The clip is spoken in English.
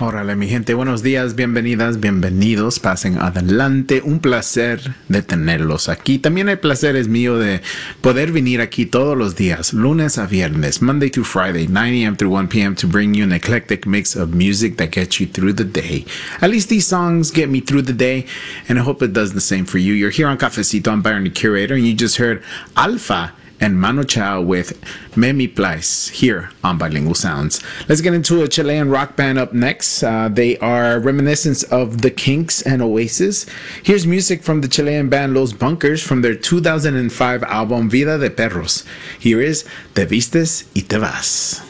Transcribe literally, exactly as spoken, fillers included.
Órale, mi gente, buenos días, bienvenidas, bienvenidos, pasen adelante. Un placer de tenerlos aquí. También el placer es mío de poder venir aquí todos los días, lunes a viernes, Monday through Friday, nine a.m. through one p.m. to bring you an eclectic mix of music that gets you through the day. At least these songs get me through the day, and I hope it does the same for you. You're here on Cafecito. I'm Byron, the curator, and you just heard Alpha and Mano Chao with Me Mi Place here on Bilingual Sounds. Let's get into a Chilean rock band up next. Uh, they are reminiscent of The Kinks and Oasis. Here's music from the Chilean band Los Bunkers from their two thousand five album Vida de Perros. Here is Te Vistes y Te Vas.